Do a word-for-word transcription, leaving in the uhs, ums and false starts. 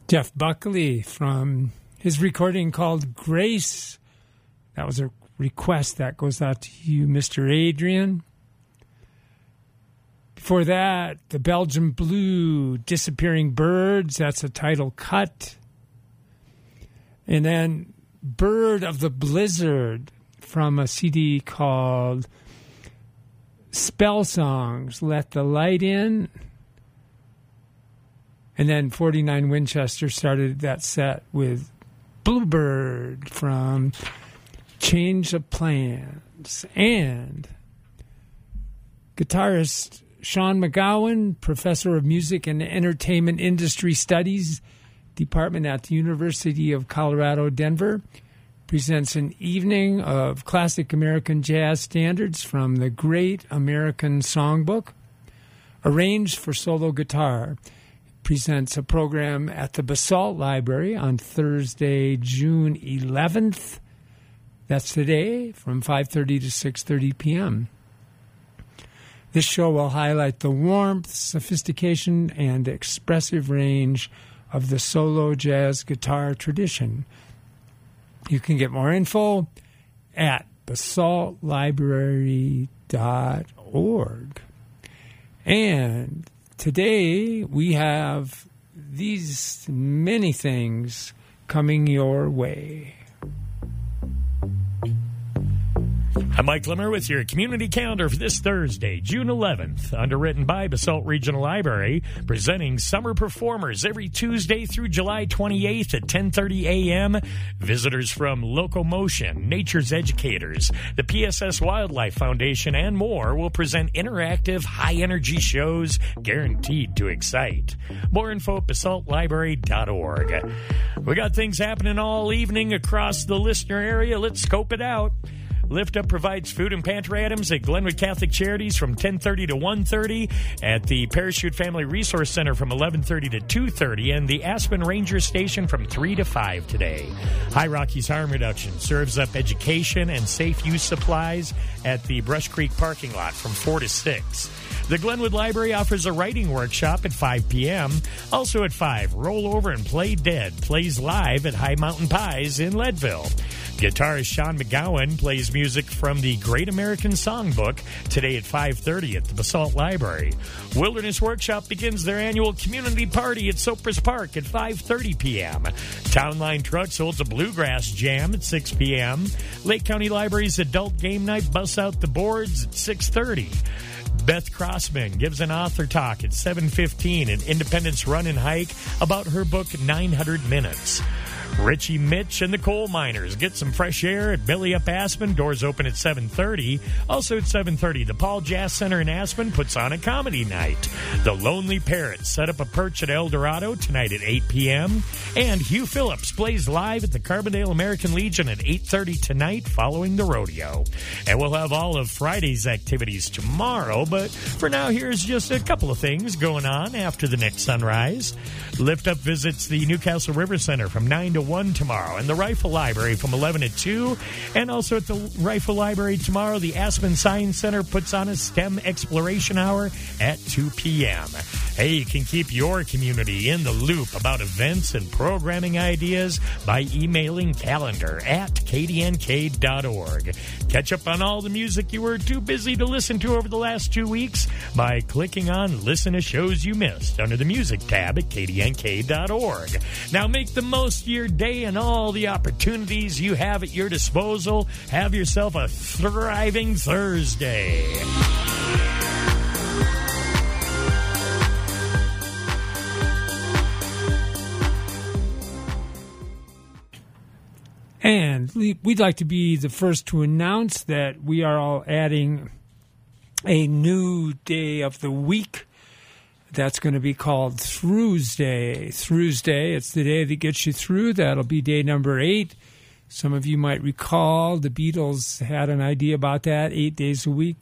Jeff Buckley from his recording called Grace. That was a request that goes out to you, Mister Adrian. Before that, the Belgian Blue, Disappearing Birds. That's a title cut. And then Bird of the Blizzard from a C D called Spell Songs, Let the Light In. And then forty-nine Winchester started that set with Bluebird from Change of Plans. And guitarist Sean McGowan, professor of music and entertainment industry studies, department at the University of Colorado, Denver, presents an evening of classic American jazz standards from the Great American Songbook, arranged for solo guitar. Presents a program at the Basalt Library on Thursday, June eleventh. That's today, from five thirty to six thirty p.m. This show will highlight the warmth, sophistication, and expressive range of the solo jazz guitar tradition. You can get more info at basalt library dot org. And today we have these many things coming your way. I'm Mike Limmer with your community calendar for this Thursday, June eleventh, underwritten by Basalt Regional Library, presenting summer performers every Tuesday through July twenty-eighth at ten thirty a.m. Visitors from Locomotion, Nature's Educators, the P S S Wildlife Foundation, and more will present interactive, high-energy shows guaranteed to excite. More info at basalt library dot org. We got things happening all evening across the listener area. Let's scope it out. Lift Up provides food and pantry items at Glenwood Catholic Charities from ten thirty to one thirty, at the Parachute Family Resource Center from eleven thirty to two thirty, and the Aspen Ranger Station from three to five today. High Rockies Harm Reduction serves up education and safe use supplies at the Brush Creek parking lot from four to six. The Glenwood Library offers a writing workshop at five p.m. Also at five, Roll Over and Play Dead plays live at High Mountain Pies in Leadville. Guitarist Sean McGowan plays music from the Great American Songbook today at five thirty at the Basalt Library. Wilderness Workshop begins their annual community party at Sopris Park at five thirty p.m. Townline Trucks holds a bluegrass jam at six p.m. Lake County Library's adult game night busts out the boards at six thirty. Beth Crossman gives an author talk at seven fifteen at Independence Run and Hike about her book nine hundred minutes. Richie Mitch and the Coal Miners get some fresh air at Billy Up Aspen. Doors open at seven thirty. Also at seven thirty, the Paul Jazz Center in Aspen puts on a comedy night. The Lonely Parrots set up a perch at El Dorado tonight at eight p.m. And Hugh Phillips plays live at the Carbondale American Legion at eight thirty tonight following the rodeo. And we'll have all of Friday's activities tomorrow, but for now, here's just a couple of things going on after the next sunrise. Lift Up visits the Newcastle River Center from nine to one tomorrow, and the Rifle Library from eleven to two. And also at the Rifle Library tomorrow, the Aspen Science Center puts on a STEM exploration hour at two p.m. Hey, you can keep your community in the loop about events and programming ideas by emailing calendar at k d n k dot org. Catch up on all the music you were too busy to listen to over the last two weeks by clicking on Listen to Shows You Missed under the Music tab at k d n k dot org. Now make the most of your day and all the opportunities you have at your disposal. Have yourself a thriving Thursday. And we'd like to be the first to announce that we are all adding a new day of the week. That's going to be called Throughsday. Throughsday, it's the day that gets you through. That'll be day number eight. Some of you might recall the Beatles had an idea about that, eight days a week.